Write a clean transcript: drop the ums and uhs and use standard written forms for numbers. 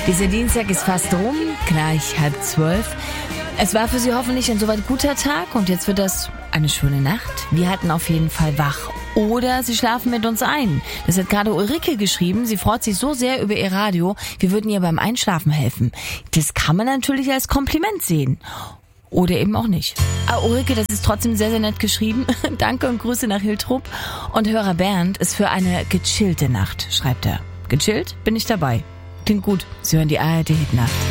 Dieser Dienstag ist fast rum, gleich 11:30. Es war für Sie hoffentlich ein soweit guter Tag und jetzt wird das eine schöne Nacht. Wir halten auf jeden Fall wach. Oder Sie schlafen mit uns ein. Das hat gerade Ulrike geschrieben. Sie freut sich so sehr über ihr Radio. Wir würden ihr beim Einschlafen helfen. Das kann man natürlich als Kompliment sehen. Oder eben auch nicht. Aber Ulrike, das ist trotzdem sehr, sehr nett geschrieben. Danke und Grüße nach Hiltrup. Und Hörer Bernd ist für eine gechillte Nacht, schreibt er. Gechillt? Bin ich dabei. Klingt gut. Sie hören die ARD Hitnacht.